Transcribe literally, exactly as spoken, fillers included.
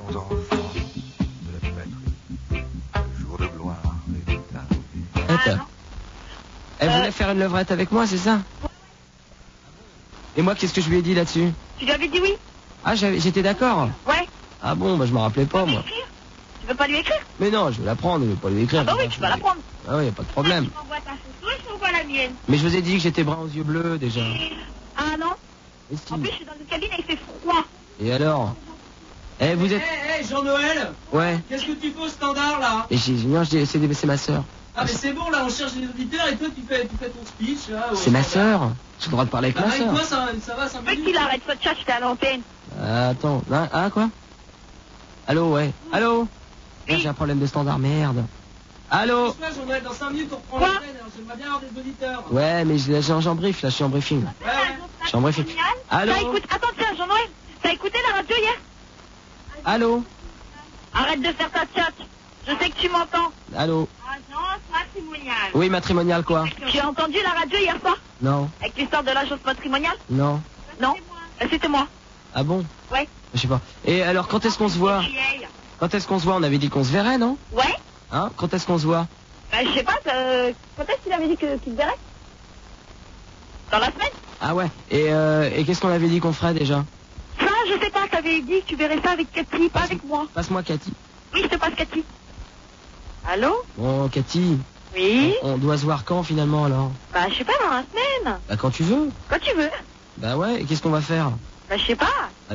enfants de la patrie. Le jour de gloire est arrivé. Ah, Elle voulait faire une levrette avec moi, c'est ça? Et moi, qu'est-ce que je lui ai dit là-dessus? Tu lui avais dit oui? Ah, j'avais- j'étais d'accord. Ouais. Ah bon, bah je me rappelais pas, moi. Tu veux pas lui écrire? Mais non, je vais la prendre, je vais pas lui écrire. Ah bah oui, tu vas la prendre. Ah oui, y a pas de problème. Tu m'envoies ta photo et je t'envoie la mienne. Mais je vous ai dit que j'étais brun aux yeux bleus, déjà. Ah non? Et si. En plus, je suis dans une cabine et il fait froid. Et alors? Eh, vous êtes... Hé, hé, Jean-Noël, Ouais. qu'est-ce que tu fais au standard, là? Et j'ai... Non, je dis- c'est des- c'est ma sœur. Ah, mais c'est bon, là, on cherche des auditeurs, et toi, tu fais, tu fais ton speech, là. au C'est ma standard. sœur. J'ai le droit de parler avec Ah, ma avec sœur. toi, ça, ça va, ça Veux qu'il arrête ce chat, j'étais à l'antenne. Ah, attends. Ah, ah, quoi? Allô, ouais. Allô? Merde, j'ai un problème de standard, merde. Allô? Excuse-moi, Jean-Noël, dans cinq minutes, on reprend Quoi? l'antenne, hein, j'aimerais bien avoir des auditeurs. Ouais, mais j'ai- j'ai- j'en brief, là, je suis en briefing. Ouais, ouais. Je suis en briefing. Allô? T'as écouté... Attends, tiens, Jean-Noël, t'as écouté la radio hier? Allô? Arrête de faire ta chat. Je sais que tu m'entends. Allô? Agence matrimoniale. Oui, matrimonial, quoi? Tu as entendu la radio hier soir? Non, Avec l'histoire de l'agence matrimoniale? non. Non? Euh, C'était moi. Ah bon? Ouais. Je sais pas. Et alors, quand est-ce qu'on se voit? Quand est-ce qu'on se voit? On avait dit qu'on se verrait, non? Ouais? Hein? Quand est-ce qu'on se voit? Bah, je sais pas, euh, quand est-ce qu'il avait dit que- qu'il te verrait? Dans la semaine? Ah ouais. Et, euh, et qu'est-ce qu'on avait dit qu'on ferait déjà? Ça, je sais pas, t'avais dit que tu verrais ça avec Cathy, pas avec moi. Passe-moi Cathy. Oui, je te passe Cathy. Allô? Bon, Cathy. Oui? On, on doit se voir quand finalement alors? Bah, je sais pas, dans la semaine. Bah quand tu veux. Quand tu veux. Bah ouais, et qu'est-ce qu'on va faire? Bah, je sais pas.